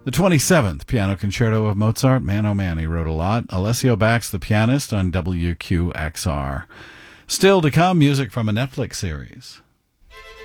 The 27th Piano Concerto of Mozart. Man, oh man, he wrote a lot. Alessio Bax, the pianist, on WQXR. Still to come, music from a Netflix series.